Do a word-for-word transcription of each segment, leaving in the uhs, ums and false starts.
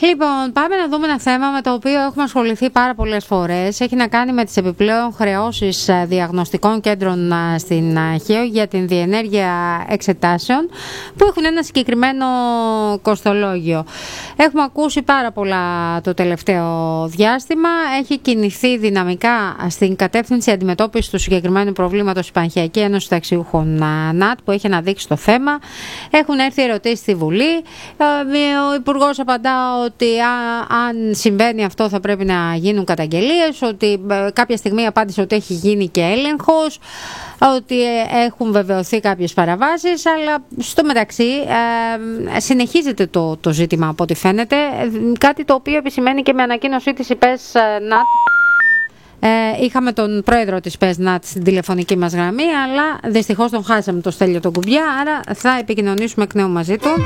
Λοιπόν, πάμε να δούμε ένα θέμα με το οποίο έχουμε ασχοληθεί πάρα πολλές φορές. Έχει να κάνει με τις επιπλέον χρεώσεις διαγνωστικών κέντρων στην ΧΕΟ για την διενέργεια εξετάσεων που έχουν ένα συγκεκριμένο κοστολόγιο. Έχουμε ακούσει πάρα πολλά το τελευταίο διάστημα. Έχει κινηθεί δυναμικά στην κατεύθυνση αντιμετώπισης του συγκεκριμένου προβλήματος η Πανχιακή Ένωση Ταξιούχων ΝΑΤ που έχει αναδείξει το θέμα. Έχουν έρθει ερωτήσεις στη Βουλή. Ο Υπουργός απαντά ότι αν συμβαίνει αυτό θα πρέπει να γίνουν καταγγελίες, ότι κάποια στιγμή απάντησε ότι έχει γίνει και έλεγχος, ότι έχουν βεβαιωθεί κάποιες παραβάσεις, αλλά στο μεταξύ ε, συνεχίζεται το, το ζήτημα από ό,τι φαίνεται, κάτι το οποίο επισημαίνει και με ανακοίνωσή της η ΠΕΣ ΝΑΤ. Ε, είχαμε τον πρόεδρο της ΠΕΣ ΝΑΤ στην τηλεφωνική μας γραμμή, αλλά δυστυχώς τον χάσαμε, το Στέλιο τον Κουμπιά, άρα θα επικοινωνήσουμε εκ νέου μαζί του.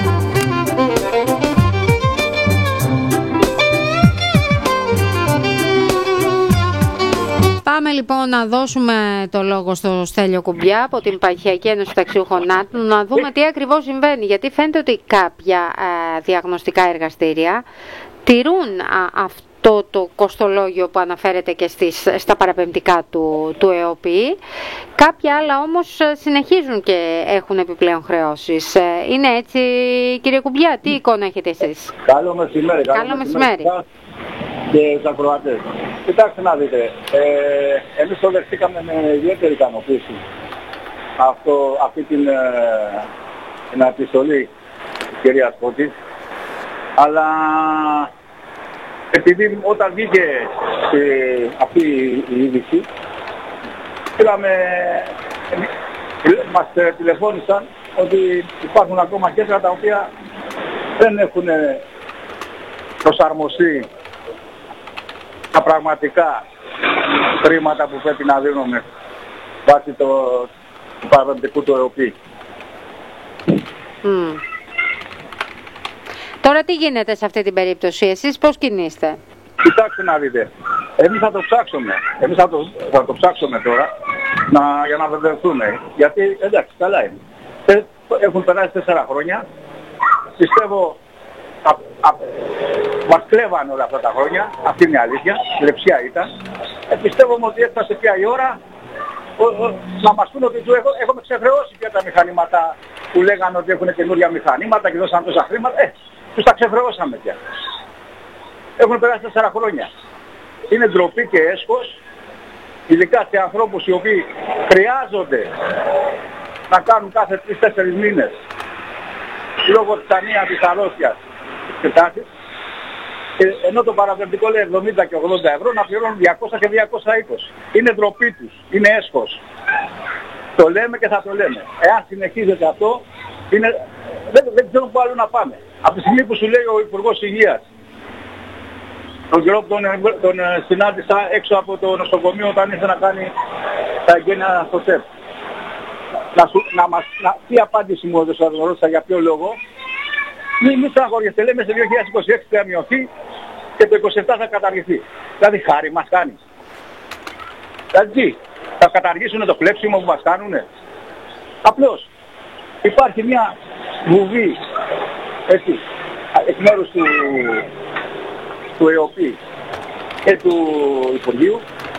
Πάμε λοιπόν να δώσουμε το λόγο στο Στέλιο Κουμπιά από την Πανχιακή Ένωση Ταξιούχων ΝΑΤ, να δούμε τι ακριβώς συμβαίνει, γιατί φαίνεται ότι κάποια ε, διαγνωστικά εργαστήρια τηρούν α, αυτό το κοστολόγιο που αναφέρεται και στις, στα παραπεμπτικά του, του ΕΟΠΗ. Κάποια άλλα όμως συνεχίζουν και έχουν επιπλέον χρεώσεις. Είναι έτσι, κύριε Κουμπιά, τι εικόνα έχετε εσείς? Καλό μεσημέρι. Καλό, καλό μεσημέρι. μεσημέρι. Και τους ακροατές. Κοιτάξτε να δείτε, ε, εμείς το δεχτήκαμε με ιδιαίτερη ικανοποίηση αυτό, αυτή την, ε, την επιστολή της κυρίας Φώτη, αλλά επειδή όταν βγήκε ε, αυτή η είδηση, πήραμε, ε, μας ε, τηλεφώνησαν ότι υπάρχουν ακόμα κέντρα τα οποία δεν έχουν προσαρμοστεί τα πραγματικά χρήματα που πρέπει να δίνουμε βάσει το, του παραπεμπτικού του ΕΟΠΗ. Mm. Τώρα τι γίνεται σε αυτή την περίπτωση, εσείς πώς κινείστε? Κοιτάξτε να δείτε, εμείς θα το ψάξουμε, εμείς θα το, θα το ψάξουμε τώρα να, για να βεβαιωθούμε, γιατί εντάξει καλά είναι. Έχουν περάσει τέσσερα χρόνια, πιστεύω Α, α, μας κλέβανε όλα αυτά τα χρόνια, αυτή είναι η αλήθεια, λεψία ήταν. Ε, πιστεύουμε ότι έφτασε πια η ώρα ο, ο, να μας πούνε ότι του έχω, έχουμε ξεχρεώσει πια τα μηχανήματα που λέγανε ότι έχουν καινούργια μηχανήματα και δώσαν τόσα χρήματα. Ε, τους τα ξεχρεώσαμε πια. Έχουν περάσει τέσσερα χρόνια. Είναι ντροπή και έσχος, ειδικά σε ανθρώπους οι οποίοι χρειάζονται να κάνουν κάθε τρεις τέσσερις μήνες λόγω της ανία της αρρώστιας εξετάσεις, ενώ το παραπεμπτικό λέει εβδομήντα και ογδόντα ευρώ να πληρώνουν διακόσια και διακόσια είκοσι. Είναι ντροπή τους, είναι έσχος. Το λέμε και θα το λέμε. Εάν συνεχίζεται αυτό, είναι... δεν, δεν ξέρω πού άλλο να πάμε. Από τη στιγμή που σου λέει ο Υπουργός Υγείας, τον καιρό που τον, τον συνάντησα έξω από το νοσοκομείο όταν ήρθε να κάνει τα εγγένεια στο ΤΕΠ. Να, σου, να μας, να, τι απάντηση μου έδωσε, να ρώτησα για ποιο λόγο. Μην μη στεναχωριέστε, λέμε σε δύο χιλιάδες είκοσι έξι θα μειωθεί και το είκοσι επτά θα καταργηθεί. Δηλαδή χάρη μας κάνει. Δηλαδή τι, θα καταργήσουν το κλέψιμο που μας κάνουνε? Απλώς υπάρχει μια βουβή, έτσι, εκ μέρους του, του ΕΟΠΗ και του Υπουργείου,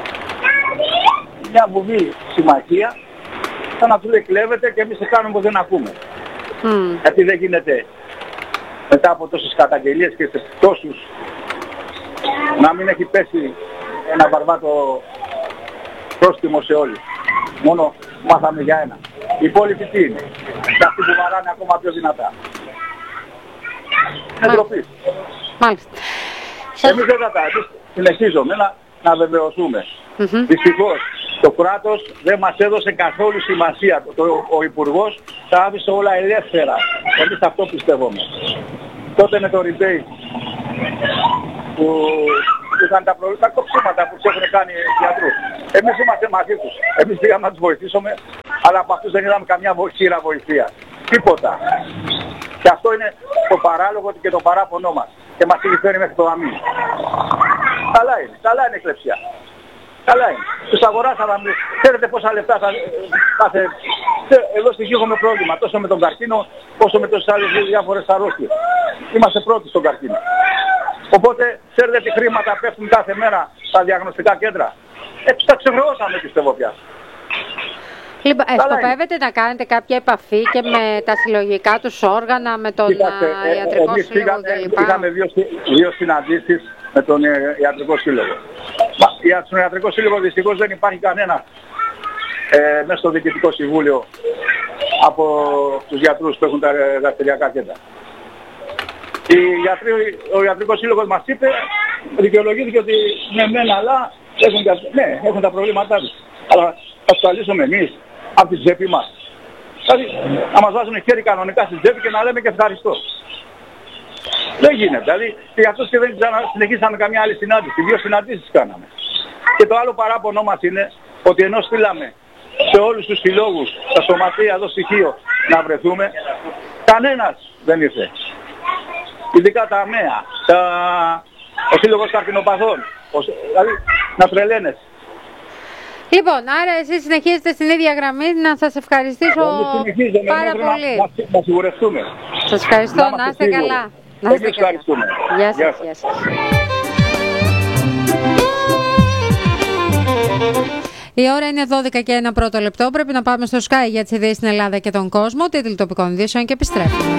μια βουβή συμμαχία, σαν να του λέει κλέβετε και εμείς κάνουμε πως δεν ακούμε. Mm. Γιατί δεν γίνεται μετά από τόσες καταγγελίες και σε τόσους να μην έχει πέσει ένα βαρβάτο πρόστιμο σε όλους. Μόνο μάθαμε για ένα. Οι υπόλοιποι τι είναι? Και αυτοί που βαράνε ακόμα πιο δυνατά. Είναι ντροπή. Μάλιστα. Εμείς δεν θα τα συνεχίζουμε να, να βεβαιωθούμε. Mm-hmm. Δυστυχώς το κράτος δεν μας έδωσε καθόλου σημασία. Το, το, ο Υπουργός τα άφησε όλα ελεύθερα. Εμείς αυτό πιστεύουμε. Τότε με το rebate που είχαν τα, προ... τα κοψίματα που τους έχουν κάνει οι γιατρούς. Εμείς είμαστε μαζί τους. Εμείς πήγαμε να τους βοηθήσουμε, αλλά από αυτούς δεν είδαμε καμιά χείρα βοηθεία. Τίποτα. Και αυτό είναι το παράλογο και το παράπονό μας. Και μας έχει φέρει μέχρι το αμήν. Καλά είναι. Καλά είναι η κλεψία. Καλά είναι. Τους αγοράσαμε. Ξέρετε πόσα λεφτά θα... κάθε Εδώ στη γη έχουμε πρόβλημα, τόσο με τον καρκίνο, όσο με τόσες άλλες διάφορες αρρώστιες. Είμαστε πρώτοι στον καρκίνο. Οπότε, ξέρετε τι χρήματα πέφτουν κάθε μέρα στα διαγνωστικά κέντρα. Έτσι τα ξεχρεώσαμε, πιστεύω πια. Λοιπόν, σκοπεύετε να κάνετε κάποια επαφή και με τα συλλογικά τους όργανα, με τον Κοιτάξτε, Ιατρικό ε, Σύλλογο κλπ? Είχαμε δύο, δύο συναντήσεις με τον Ιατρικό Σύλλογο. Για τον Ιατρικό Σύλλογο δυστυχώς δεν υπάρχει κανένα ε, μέσα στο Διοικητικό Συμβούλιο από τους γιατρούς που έχουν τα δραστηριακά κέντρα. Η γιατρή, ο Ιατρικός Σύλλογος μας είπε, δικαιολογήθηκε ότι ναι, μεν, αλλά έχουν, ναι, έχουν τα προβλήματά τους. Αλλά θα ασφαλίσουμε εμείς από τη τσέπη μας. Δηλαδή, να μας βάζουν χέρι κανονικά στη τσέπη και να λέμε και ευχαριστώ. Δεν γίνεται. Δηλαδή, και αυτός και δεν συνεχίσαμε καμιά άλλη συνάντηση. Δύο συναντήσεις κάναμε. Και το άλλο παράπονο μας είναι ότι ενώ στείλαμε σε όλους τους συλλόγους, τα σωματεία εδώ στοιχείο να βρεθούμε, κανένας δεν ήρθε. Ειδικά τα ΑΜΕΑ, τα... ο Σύλλογος Καρκινοπαθών, ο... δηλαδή να τρελαίνεσαι. Λοιπόν, άρα εσείς συνεχίζετε στην ίδια γραμμή, να σας ευχαριστήσω πάρα πολύ. Να, να σιγουρευτούμε. Σας ευχαριστώ, να, να είστε καλά. Να είστε καλά. Γεια σας, γεια σας. Η ώρα είναι δώδεκα και ένα πρώτο λεπτό. Πρέπει να πάμε στο Sky για τις ειδήσεις στην Ελλάδα και τον κόσμο. Τίτλοι τοπικών ειδήσεων και επιστρέφουμε.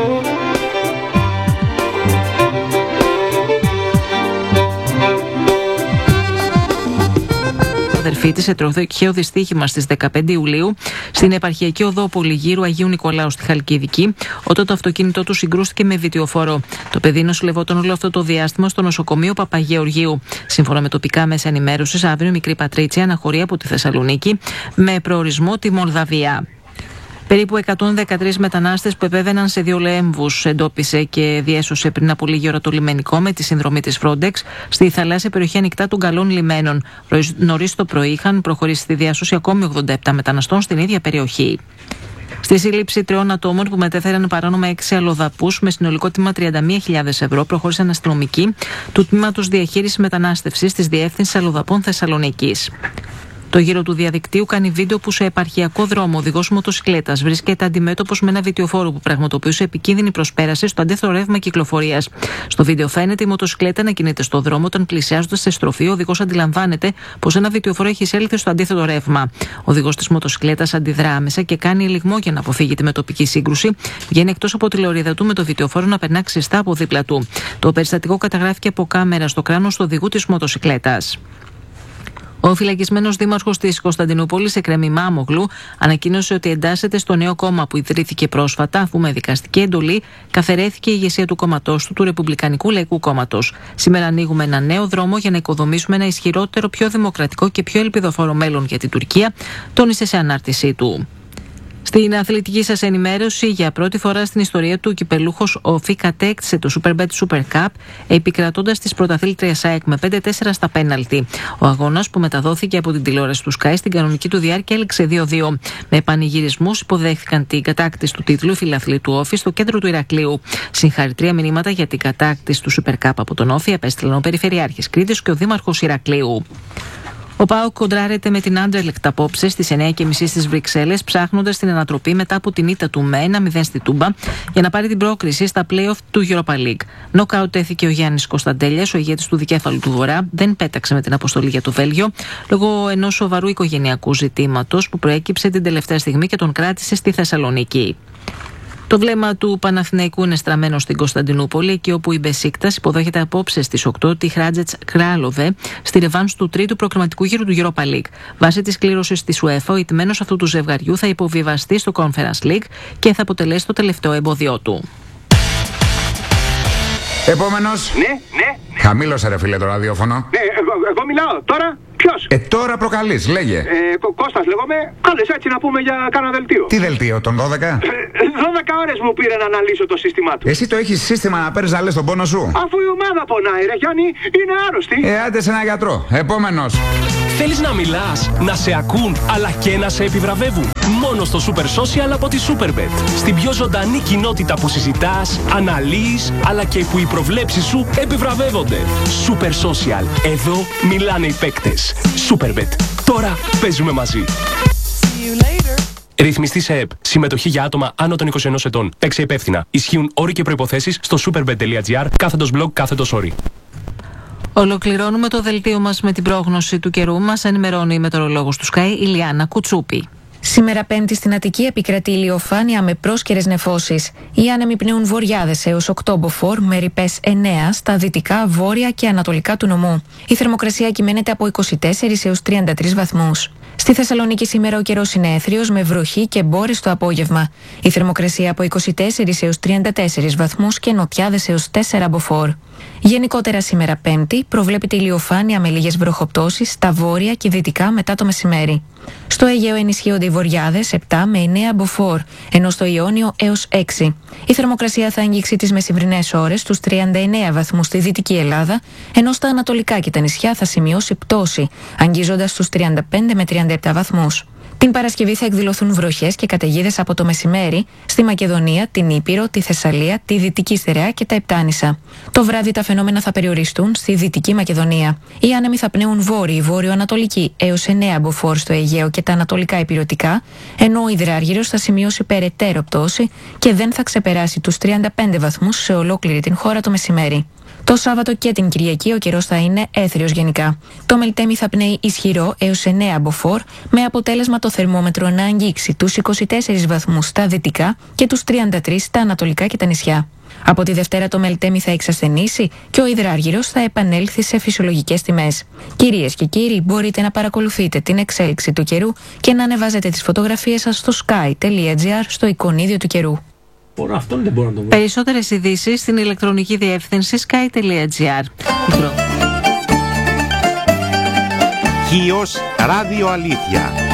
Αδερφή της σε τροχαίο δυστύχημα στις δεκαπέντε Ιουλίου στην επαρχιακή οδό Πολυγύρου Αγίου Νικολάου στη Χαλκιδική, όταν το αυτοκίνητό του συγκρούστηκε με βιτιοφόρο. Το παιδί νοσηλευόταν όλο αυτό το διάστημα στο νοσοκομείο Παπαγεωργίου. Σύμφωνα με τοπικά μέσα ενημέρωσης, αύριο η μικρή Πατρίτσια αναχωρεί από τη Θεσσαλονίκη με προορισμό τη Μολδαβία. Περίπου εκατόν δεκατρείς μετανάστες που επέβαιναν σε δύο λέμβους εντόπισε και διέσωσε πριν από λίγη ώρα το λιμενικό με τη συνδρομή της Frontex στη θαλάσσια περιοχή ανοιχτά των Καλών Λιμένων. Νωρίς το πρωί είχαν προχωρήσει στη διάσωση ακόμη ογδόντα επτά μεταναστών στην ίδια περιοχή. Στη σύλληψη τριών ατόμων που μετέφεραν παράνομα έξι αλλοδαπούς με συνολικό τίμημα τριάντα μία χιλιάδες ευρώ προχώρησαν αστυνομικοί του Τμήματος Διαχείρισης Μετανάστευσης της Διεύθυνσης Αλλοδαπών Θεσσαλονίκης. Το γύρο του διαδικτύου κάνει βίντεο που σε επαρχιακό δρόμο ο οδηγός μοτοσυκλέτας βρίσκεται αντιμέτωπος με ένα βιτιοφόρο που πραγματοποιούσε επικίνδυνη προσπέραση στο αντίθετο ρεύμα κυκλοφορίας. Στο βίντεο φαίνεται η μοτοσυκλέτα να κινείται στο δρόμο όταν πλησιάζοντας σε στροφή ο οδηγός αντιλαμβάνεται πως ένα βιτιοφόρο έχει εισέλθει στο αντίθετο ρεύμα. Ο οδηγός της μοτοσυκλέτας αντιδρά άμεσα και κάνει ελιγμό για να αποφύγει τη μετοπική σύγκρουση. Βγαίνει εκτός από τη λωρίδα του με το βιτιοφόρο να περνά ξιστά από δίπλα του. Το περιστατικό καταγράφηκε από κάμερα στο κράνος του οδηγού της μοτοσυκλέτας. Ο φυλακισμένος δήμαρχος της Κωνσταντινούπολης, Εκρέμη Μάμογλου, ανακοίνωσε ότι εντάσσεται στο νέο κόμμα που ιδρύθηκε πρόσφατα, αφού με δικαστική εντολή καθαιρέθηκε η ηγεσία του κόμματός του, του Ρεπουμπλικανικού Λαϊκού Κόμματος. Σήμερα ανοίγουμε ένα νέο δρόμο για να οικοδομήσουμε ένα ισχυρότερο, πιο δημοκρατικό και πιο ελπιδοφόρο μέλλον για την Τουρκία, τόνισε σε ανάρτησή του. Στην αθλητική σας ενημέρωση, για πρώτη φορά στην ιστορία του, ο κυπελούχος Όφη κατέκτησε το Superbet Super Cup, επικρατώντας τις πρωταθλήτριες ΑΕΚ με πέντε τέσσερα στα πέναλτι. Ο αγώνας, που μεταδόθηκε από την τηλεόραση του Sky στην κανονική του διάρκεια, έληξε δύο δύο. Με πανηγυρισμούς υποδέχθηκαν την κατάκτηση του τίτλου οι φιλαθλοί του Όφη στο κέντρο του Ηρακλείου. Συγχαρητήρια μηνύματα για την κατάκτηση του Super Cup από τον Όφη απέστειλαν ο Περιφερειάρχης Κρήτης και ο Δήμαρχος Ηρακλείου. Ο ΠΑΟΚ κοντράρεται με την Άντερλεκτ απόψε στις εννιά και μισή στις Βρυξέλλες, ψάχνοντας την ανατροπή μετά από την ήττα του με ένα μηδέν στη Τούμπα για να πάρει την πρόκριση στα play-off του Europa League. Νοκάουτ έθηκε ο Γιάννης Κωνσταντέλιας, ο ηγέτης του δικέφαλου του Βορρά, δεν πέταξε με την αποστολή για το Βέλγιο λόγω ενός σοβαρού οικογενειακού ζητήματος που προέκυψε την τελευταία στιγμή και τον κράτησε στη Θεσσαλονίκη. Το βλέμμα του Παναθηναϊκού είναι στραμμένο στην Κωνσταντινούπολη, εκεί όπου η Μπεσίκτας υποδέχεται απόψε στις οκτώ τη Χράτζετς Κράλοβε στη ρεβάνς του τρίτου προκριματικού γύρου του Europa League. Βάσει της κλήρωσης της UEFA, ο ηττημένος αυτού του ζευγαριού θα υποβιβαστεί στο Conference League και θα αποτελέσει το τελευταίο εμπόδιό του. Επόμενος. Ναι, ναι. Χαμήλωσε ρε φίλε το ραδιόφωνο. Ναι, εγώ, εγώ μιλάω τώρα. Ποιος? Ε, τώρα προκαλείς, λέγε. Ε, Κω- Κώστας λέγομαι. Κάλες έτσι να πούμε για κάνα δελτίο. Τι δελτίο, τον δώδεκα? Ε, δώδεκα ώρες μου πήρε να αναλύσω το σύστημά του. Εσύ το έχεις σύστημα να παίρνεις να λες τον πόνο σου? Αφού η ομάδα πονάει ρε Γιάννη, είναι άρρωστη. Ε, άντε σε ένα γιατρό. Επόμενος. Θέλεις να μιλάς, να σε ακούν, αλλά και να σε επιβραβεύουν? Μόνο στο Super Social από τη Superbet. Στην πιο ζωντανή κοινότητα που συζητάς, αναλύεις, αλλά και που οι προβλέψεις σου επιβραβεύονται. Super Social. Εδώ μιλάνε οι παίκτες. Superbet. Τώρα παίζουμε μαζί. Ρυθμιστή σε ΕΠ. Συμμετοχή για άτομα άνω των είκοσι ενός ετών. Παίξε υπεύθυνα. Ισχύουν όροι και προϋποθέσεις στο superbet.gr κάθετος blog κάθετος όροι. Ολοκληρώνουμε το δελτίο μας με την πρόγνωση του καιρού. Μας ενημερώνει η μετεωρολόγος του Sky, Ηλιάνα Κουτσούπη. Σήμερα Πέμπτη στην Αττική επικρατεί ηλιοφάνεια με πρόσκαιρες νεφώσεις. Οι άνεμοι πνέουν βορειάδες έως οκτώ μποφόρ με ρηπές εννέα στα δυτικά, βόρεια και ανατολικά του νομού. Η θερμοκρασία κυμαίνεται από είκοσι τέσσερις έως τριάντα τρεις βαθμούς. Στη Θεσσαλονίκη σήμερα ο καιρός είναι έθριος με βροχή και μπόρες το απόγευμα. Η θερμοκρασία από είκοσι τέσσερις έως τριάντα τέσσερις βαθμούς και νοτιάδες έως τέσσερα μποφόρ. Γενικότερα σήμερα Πέμπτη προβλέπεται ηλιοφάνεια με λίγες βροχοπτώσεις στα βόρεια και δυτικά μετά το μεσημέρι. Στο Αιγαίο ενισχύονται οι βορειάδες επτά με εννέα μποφόρ, ενώ στο Ιόνιο έως έξι. Η θερμοκρασία θα αγγίξει τις μεσημβρινές ώρες στους τριάντα εννέα βαθμούς στη Δυτική Ελλάδα, ενώ στα ανατολικά και τα νησιά θα σημειώσει πτώση, αγγίζοντας στους τριάντα πέντε με τριάντα επτά βαθμούς. Την Παρασκευή θα εκδηλωθούν βροχές και καταιγίδες από το μεσημέρι στη Μακεδονία, την Ήπειρο, τη Θεσσαλία, τη Δυτική Στερεά και τα Επτάνησα. Το βράδυ τα φαινόμενα θα περιοριστούν στη Δυτική Μακεδονία. Οι άνεμοι θα πνέουν βόρειοι, βόρειο-ανατολική έως εννέα μποφόρ στο Αιγαίο και τα ανατολικά ηπειρωτικά, ενώ ο υδράργυρος θα σημειώσει περαιτέρω πτώση και δεν θα ξεπεράσει τους τριάντα πέντε βαθμούς σε ολόκληρη την χώρα το μεσημέρι. Το Σάββατο και την Κυριακή ο καιρός θα είναι έθριος γενικά. Το Μελτέμι θα πνέει ισχυρό έως εννέα μποφόρ, με αποτέλεσμα το θερμόμετρο να αγγίξει τους είκοσι τέσσερις βαθμούς στα δυτικά και τους τριάντα τρεις στα ανατολικά και τα νησιά. Από τη Δευτέρα το Μελτέμι θα εξασθενήσει και ο υδράργυρος θα επανέλθει σε φυσιολογικές τιμές. Κυρίες και κύριοι, μπορείτε να παρακολουθείτε την εξέλιξη του καιρού και να ανεβάζετε τις φωτογραφίες σας στο sky.gr στο εικονίδιο του καιρού. Αυτόν δεν μπορώ να το βρω. Περισσότερες ειδήσεις στην ηλεκτρονική διεύθυνση sky.gr. Χίος Ράδιο Αλήθεια.